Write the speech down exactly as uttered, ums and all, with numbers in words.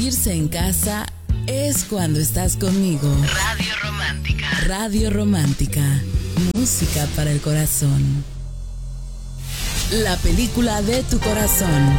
Irse en casa es cuando estás conmigo. Radio Romántica. Radio Romántica. Música para el corazón. La película de tu corazón.